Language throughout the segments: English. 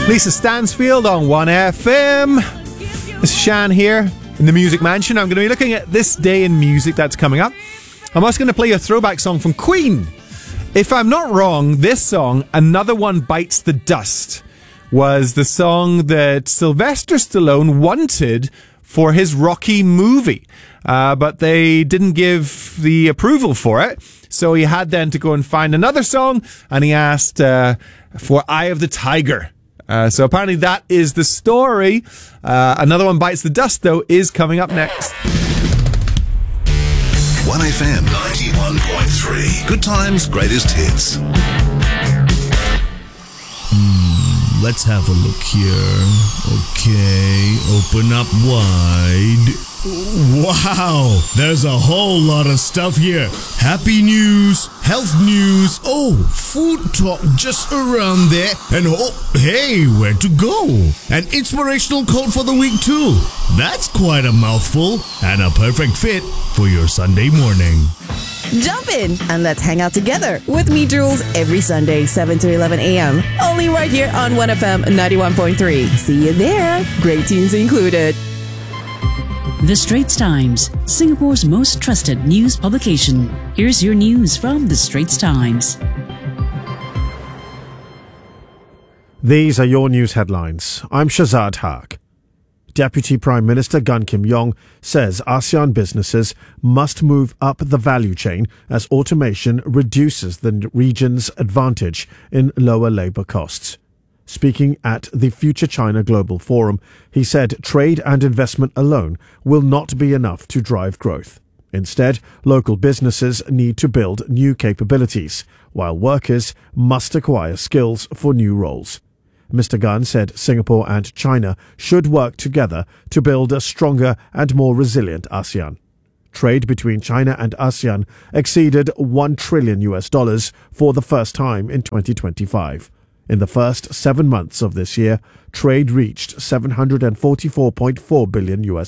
Lisa Stansfield on 1FM. This is Shan here in the Music Mansion. I'm going to be looking at this day in music that's coming up. I'm also going to play a throwback song from Queen. If I'm not wrong, this song, Another One Bites the Dust, was the song that Sylvester Stallone wanted for his Rocky movie. But they didn't give the approval for it. So he had then to go and find another song, and he asked for Eye of the Tiger. So apparently that is the story. Another One Bites the Dust, though, is coming up next. 1FM 91.3. Good times, greatest hits. Let's have a look here. Okay, open up wide. Wow, there's a whole lot of stuff here. Happy news, health news, food talk just around there, and hey, where to go? An inspirational quote for the week too. That's quite a mouthful, and a perfect fit for your Sunday morning. Jump in and let's hang out together with me, Jules, every Sunday, 7 to 11 a.m. Only right here on 1FM 91.3. See you there. Great tunes included. The Straits Times, Singapore's most trusted news publication. Here's your news from The Straits Times. These are your news headlines. I'm Shazad Haq. Deputy Prime Minister Gan Kim Yong says ASEAN businesses must move up the value chain as automation reduces the region's advantage in lower labour costs. Speaking at the Future China Global Forum, he said trade and investment alone will not be enough to drive growth. Instead, local businesses need to build new capabilities, while workers must acquire skills for new roles. Mr. Gan said Singapore and China should work together to build a stronger and more resilient ASEAN. Trade between China and ASEAN exceeded $1 trillion for the first time in 2025. In the first 7 months of this year, trade reached $744.4 billion.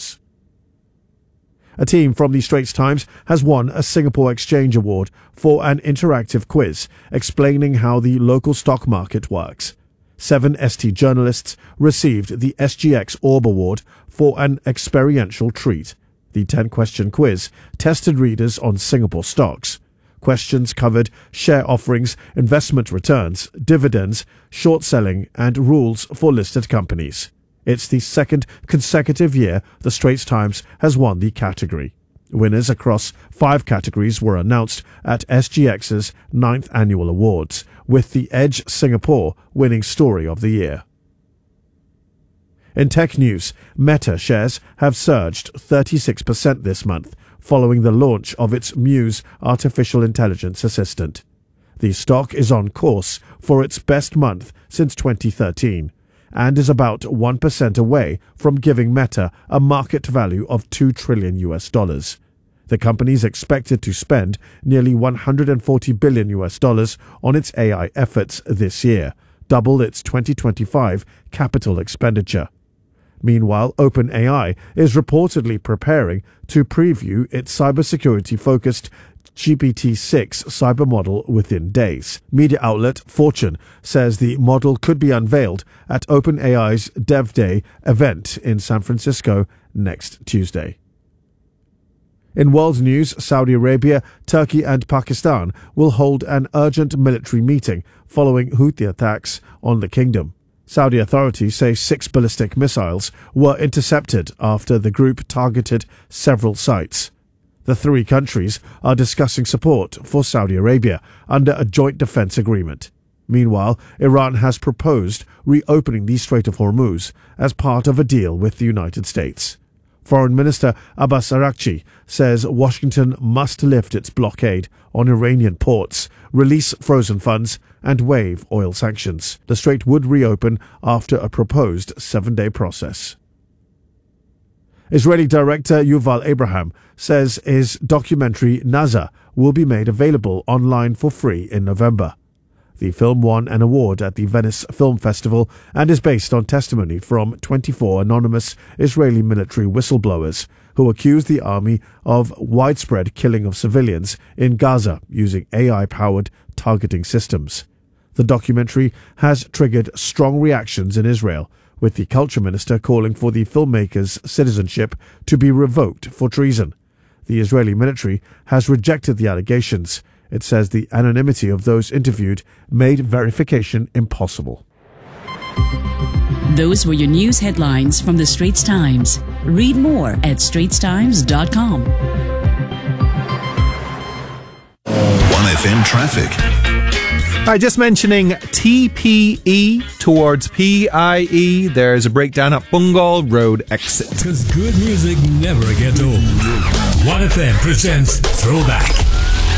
A team from the Straits Times has won a Singapore Exchange Award for an interactive quiz explaining how the local stock market works. 7 ST journalists received the SGX Orb Award for an experiential treat. The 10-question quiz tested readers on Singapore stocks. Questions covered share offerings, investment returns, dividends, short selling, and rules for listed companies. It's the second consecutive year the Straits Times has won the category. Winners across 5 categories were announced at SGX's 9th annual awards, with the Edge Singapore winning Story of the Year. In tech news, Meta shares have surged 36% this month, following the launch of its Muse artificial intelligence assistant. The stock is on course for its best month since 2013 and is about 1% away from giving Meta a market value of $2 trillion. The company is expected to spend nearly $140 billion on its AI efforts this year, double its 2025 capital expenditure. Meanwhile, OpenAI is reportedly preparing to preview its cybersecurity-focused GPT-6 cyber model within days. Media outlet Fortune says the model could be unveiled at OpenAI's Dev Day event in San Francisco next Tuesday. In world news, Saudi Arabia, Turkey and Pakistan will hold an urgent military meeting following Houthi attacks on the kingdom. Saudi authorities say 6 ballistic missiles were intercepted after the group targeted several sites. The 3 countries are discussing support for Saudi Arabia under a joint defense agreement. Meanwhile, Iran has proposed reopening the Strait of Hormuz as part of a deal with the United States. Foreign Minister Abbas Araghchi says Washington must lift its blockade on Iranian ports, release frozen funds, and waive oil sanctions. The strait would reopen after a proposed 7-day process. Israeli director Yuval Abraham says his documentary Nazar will be made available online for free in November. The film won an award at the Venice Film Festival and is based on testimony from 24 anonymous Israeli military whistleblowers who accused the army of widespread killing of civilians in Gaza using AI-powered targeting systems. The documentary has triggered strong reactions in Israel, with the culture minister calling for the filmmaker's citizenship to be revoked for treason. The Israeli military has rejected the allegations. It says the anonymity of those interviewed made verification impossible. Those were your news headlines from the Straits Times. Read more at straitstimes.com. 1FM traffic. All right, just mentioning TPE towards PIE. There's a breakdown at Bungal Road exit. Because good music never gets old. 1FM presents Throwback.